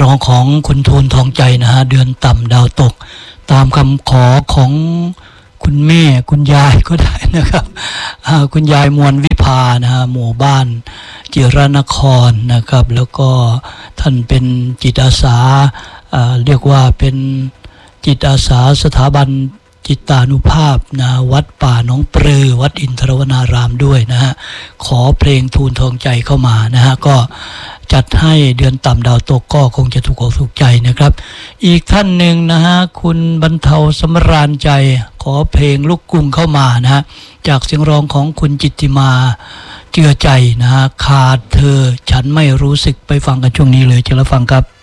องของคุณทูลทองใจนะฮะเดือนต่ำดาวตกตามคำขอของคุณแม่คุณยายก็ได้นะครับคุณยายมวลวิภานะฮะหมู่บ้านจิรนครนะครับแล้วก็ท่านเป็นจิตอาสาเรียกว่าเป็นจิตอาสาสถาบันจิตานุภาพนะวัดป่าหนองปลือวัดอินทรวนารามด้วยนะฮะขอเพลงทูลทองใจเข้ามานะฮะก็จัดให้เดือนต่ำดาวตกก็คงจะถูกอกถูกใจนะครับอีกท่านหนึ่งนะฮะคุณบรรเทาสำราญใจขอเพลงลูกกรุงเข้ามานะฮะจากเสียงร้องของคุณจิตติมาเจือใจนะฮะขาดเธอฉันไม่รู้สึกไปฟังกันช่วงนี้เลยเชิญรับฟังครับ